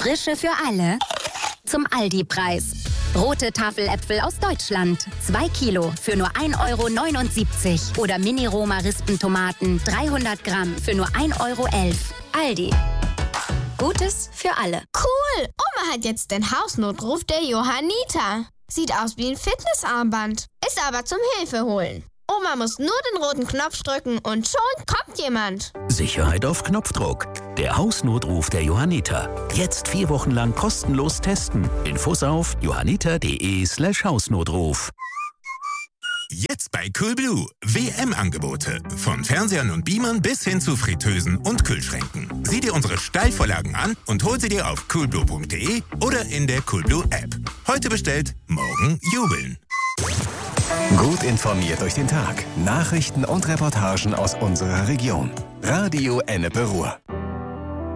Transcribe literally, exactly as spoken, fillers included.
Frische für alle zum Aldi-Preis. Rote Tafeläpfel aus Deutschland. zwei Kilo für nur ein Euro neunundsiebzig. Oder Mini-Roma-Rispentomaten dreihundert Gramm für nur ein Euro elf. Aldi. Gutes für alle. Cool! Oma hat jetzt den Hausnotruf der Johanniter. Sieht aus wie ein Fitnessarmband. Ist aber zum Hilfeholen. Oma muss nur den roten Knopf drücken und schon kommt jemand. Sicherheit auf Knopfdruck. Der Hausnotruf der Johanniter. Jetzt vier Wochen lang kostenlos testen. Infos auf johanniter.de slash Hausnotruf. Jetzt bei Coolblue. W M-Angebote. Von Fernsehern und Beamern bis hin zu Fritteusen und Kühlschränken. Sieh dir unsere Steilvorlagen an und hol sie dir auf coolblue punkt de oder in der Coolblue-App. Heute bestellt, morgen jubeln. Gut informiert durch den Tag. Nachrichten und Reportagen aus unserer Region. Radio Ennepe Ruhr.